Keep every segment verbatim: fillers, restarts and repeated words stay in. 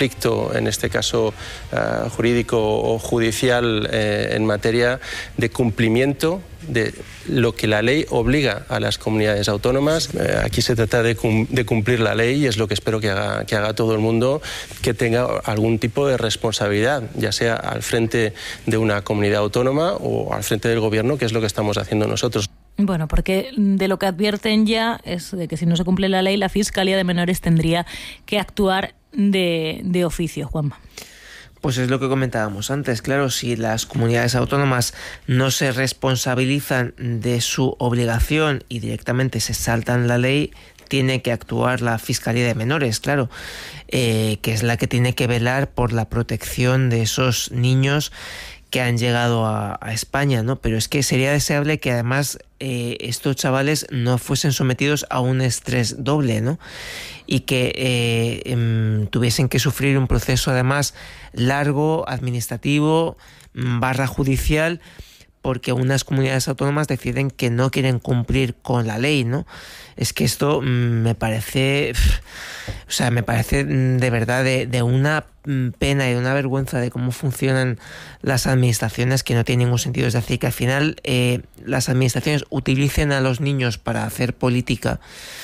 conflicto, en este caso uh, jurídico o judicial, eh, en materia de cumplimiento de lo que la ley obliga a las comunidades autónomas. Eh, aquí se trata de, cum de cumplir la ley y es lo que espero que haga, que haga todo el mundo que tenga algún tipo de responsabilidad, ya sea al frente de una comunidad autónoma o al frente del gobierno, que es lo que estamos haciendo nosotros. Bueno, porque de lo que advierten ya es de que si no se cumple la ley, la Fiscalía de Menores tendría que actuar de, de oficio, Juanma. Pues es lo que comentábamos antes, claro, si las comunidades autónomas no se responsabilizan de su obligación y directamente se saltan la ley, tiene que actuar la Fiscalía de Menores, claro, eh, que es la que tiene que velar por la protección de esos niños que han llegado a, a España, ¿no? Pero es que sería deseable que además eh, estos chavales no fuesen sometidos a un estrés doble, ¿no? Y que eh, eh, tuviesen que sufrir un proceso además largo, administrativo, barra judicial, porque unas comunidades autónomas deciden que no quieren cumplir con la ley, ¿no? Es que esto me parece, o sea, me parece de verdad de, de una pena y de una vergüenza de cómo funcionan las administraciones, que no tiene ningún sentido. Es decir, que al final eh, las administraciones utilicen a los niños para hacer política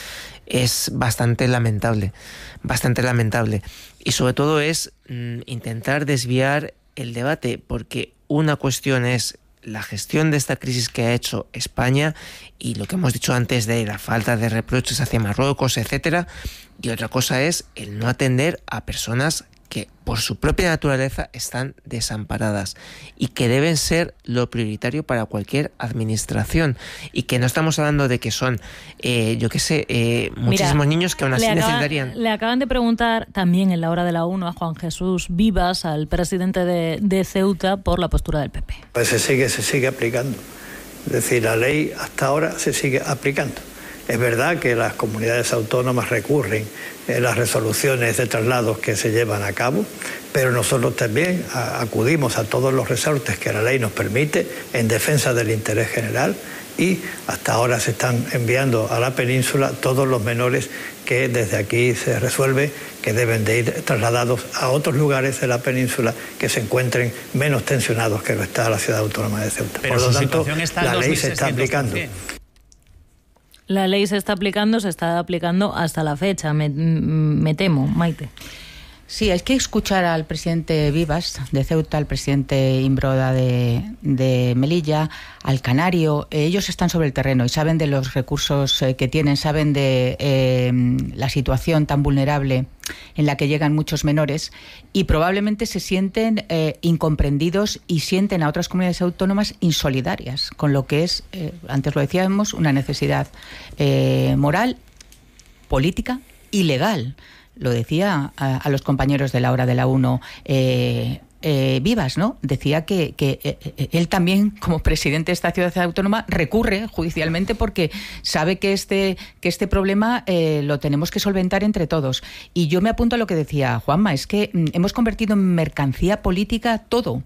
es bastante lamentable, bastante lamentable. Y sobre todo es mm, intentar desviar el debate, porque una cuestión es la gestión de esta crisis que ha hecho España y lo que hemos dicho antes de la falta de reproches hacia Marruecos, etcétera, y otra cosa es el no atender a personas que por su propia naturaleza están desamparadas y que deben ser lo prioritario para cualquier administración, y que no estamos hablando de que son, eh, yo qué sé, eh, muchísimos Mira, niños que aún así le acaba, necesitarían... Le acaban de preguntar también en la hora de la uno a Juan Jesús Vivas, al presidente de, de Ceuta, por la postura del P P. Pues se sigue, se sigue aplicando. Es decir, la ley hasta ahora se sigue aplicando. Es verdad que las comunidades autónomas recurren en las resoluciones de traslados que se llevan a cabo, pero nosotros también acudimos a todos los resortes que la ley nos permite en defensa del interés general, y hasta ahora se están enviando a la península todos los menores que desde aquí se resuelve que deben de ir trasladados a otros lugares de la península que se encuentren menos tensionados que lo está la ciudad autónoma de Ceuta. Pero por lo su tanto, está la ley dos mil se está aplicando. La ley se está aplicando, se está aplicando hasta la fecha, me, me temo, Maite. Sí, hay que escuchar al presidente Vivas de Ceuta, al presidente Imbroda de, de Melilla, al canario. Ellos están sobre el terreno y saben de los recursos que tienen, saben de eh, la situación tan vulnerable en la que llegan muchos menores, y probablemente se sienten eh, incomprendidos y sienten a otras comunidades autónomas insolidarias, con lo que es, eh, antes lo decíamos, una necesidad eh, moral, política y legal. Lo decía a, a los compañeros de la hora de la uno eh, eh, Vivas, ¿no? Decía que, que eh, él también, como presidente de esta ciudad autónoma, recurre judicialmente porque sabe que este, que este problema eh, lo tenemos que solventar entre todos. Y yo me apunto a lo que decía Juanma, es que mm, hemos convertido en mercancía política todo.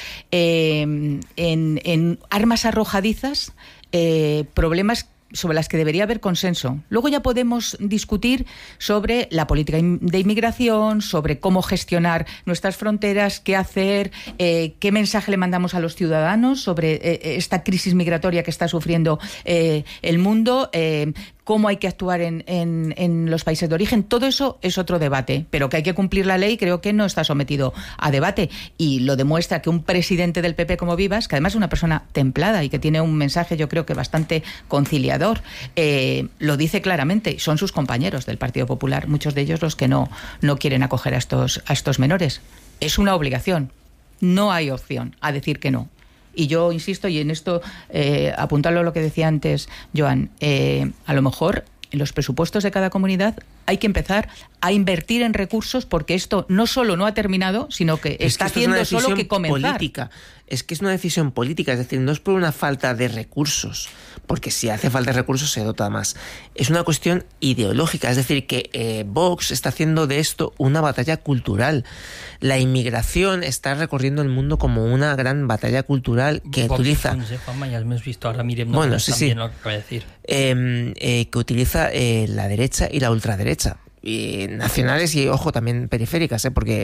Eh, en, en armas arrojadizas, eh, problemas sobre las que debería haber consenso. Luego ya podemos discutir sobre la política de inmigración, sobre cómo gestionar nuestras fronteras, qué hacer, eh, qué mensaje le mandamos a los ciudadanos sobre eh, esta crisis migratoria que está sufriendo eh, el mundo, eh, cómo hay que actuar en, en, en los países de origen. Todo eso es otro debate, pero que hay que cumplir la ley creo que no está sometido a debate, y lo demuestra que un presidente del P P como Vivas, que además es una persona templada y que tiene un mensaje yo creo que bastante conciliador, eh, lo dice claramente. Son sus compañeros del Partido Popular, muchos de ellos los que no, no quieren acoger a estos, a estos menores. Es una obligación, no hay opción a decir que no. Y yo insisto, y en esto eh, apuntarlo a lo que decía antes Joan, eh, a lo mejor en los presupuestos de cada comunidad hay que empezar a invertir en recursos, porque esto no solo no ha terminado, sino que es está que haciendo es solo que comenzar. Política. Es que es una decisión política, es decir, no es por una falta de recursos, porque si hace falta de recursos se dota más. Es una cuestión ideológica, es decir, que eh, Vox está haciendo de esto una batalla cultural. La inmigración está recorriendo el mundo como una gran batalla cultural que Vox utiliza... Fons, eh, Juanma, ya hemos visto ahora, Mirem, no, bueno, sí, sí. Lo que acaba de decir. Eh, eh, que utiliza eh, la derecha y la ultraderecha. Y nacionales y, ojo, también periféricas, ¿eh? Porque